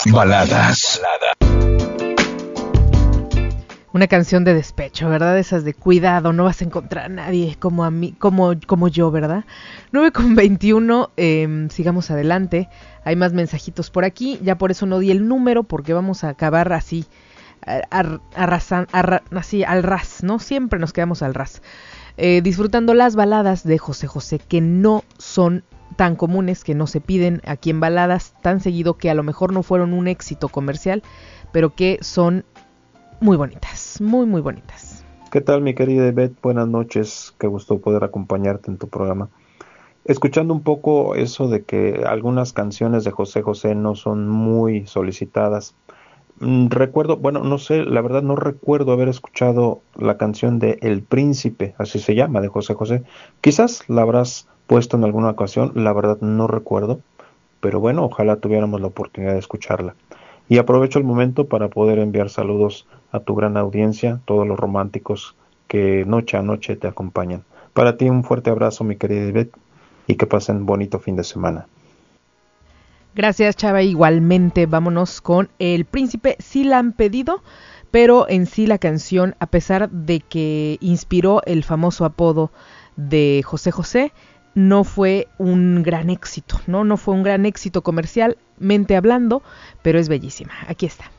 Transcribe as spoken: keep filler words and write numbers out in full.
Baladas. Una canción de despecho, ¿verdad? Esas de cuidado, no vas a encontrar a nadie como a mí, como, como yo, ¿verdad? nueve con veintiuno, eh, sigamos adelante. Hay más mensajitos por aquí, ya por eso no di el número, porque vamos a acabar así, ar, arrasan, ar, así al ras, ¿no? Siempre nos quedamos al ras. Eh, disfrutando las baladas de José José, que no son tan comunes, que no se piden aquí en Baladas tan seguido, que a lo mejor no fueron un éxito comercial, pero que son muy bonitas, muy muy bonitas. ¿Qué tal, mi querida Ivette? Buenas noches, qué gusto poder acompañarte en tu programa. Escuchando un poco eso de que algunas canciones de José José no son muy solicitadas. Mm, recuerdo, bueno, no sé, la verdad no recuerdo haber escuchado la canción de El Príncipe, así se llama, de José José. Quizás la habrás puesto en alguna ocasión, la verdad no recuerdo, pero bueno, ojalá tuviéramos la oportunidad de escucharla. Y aprovecho el momento para poder enviar saludos a tu gran audiencia, todos los románticos que noche a noche te acompañan. Para ti un fuerte abrazo, mi querida Ivette, y que pasen bonito fin de semana. Gracias, Chava. Igualmente, vámonos con El Príncipe. Sí la han pedido, pero en sí la canción, a pesar de que inspiró el famoso apodo de José José, no fue un gran éxito, ¿no? No fue un gran éxito comercialmente hablando, pero es bellísima. Aquí está.